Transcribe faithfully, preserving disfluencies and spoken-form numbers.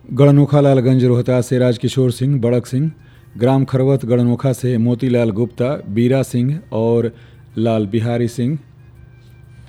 गढ़नोखा लालगंज रोहतास से राजकिशोर सिंह बड़क सिंह, ग्राम खरवत गढ़नोखा से मोतीलाल गुप्ता, बीरा सिंह और लाल बिहारी सिंह,